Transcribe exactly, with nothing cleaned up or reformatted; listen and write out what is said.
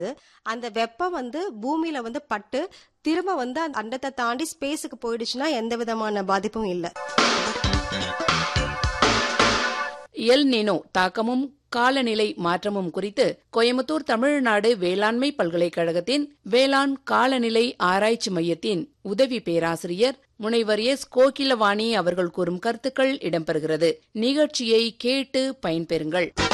அந்த வெப்பம் வந்து பூமியில வந்து பட்டு திரும்ப வந்து அந்த அண்டத்தை தாண்டி ஸ்பேஸுக்கு போயிடுச்சுன்னா எந்த விதமான பாதிப்பும் இல்லை. எல் நினோ தாக்கமும் காலநிலை மாற்றமும் குறித்து கோயம்புத்தூர் தமிழ்நாடு வேளாண்மை பல்கலைக்கழகத்தின் வேளாண் காலநிலை ஆராய்ச்சி மையத்தின் உதவி பேராசிரியர் முனைவர் எஸ் கோகிலவாணி அவர்கள் கூறும் கருத்துக்கள் இடம்பெறுகிறது. நிகழ்ச்சியை கேட்டு பயன்பெறுங்கள்.